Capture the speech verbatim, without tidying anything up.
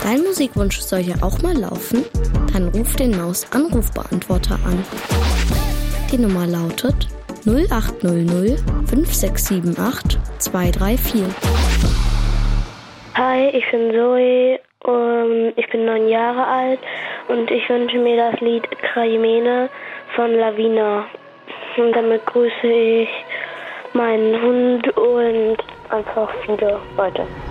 Dein Musikwunsch soll ja auch mal laufen? Dann ruf den Maus-Anrufbeantworter an. Die Nummer lautet null acht null null fünf sechs sieben acht zwei drei vier. Hi, ich bin Zoe, um, ich bin neun Jahre alt und ich wünsche mir das Lied Kraimene von Lavina. Und damit grüße ich meinen Hund und einfach viele Leute.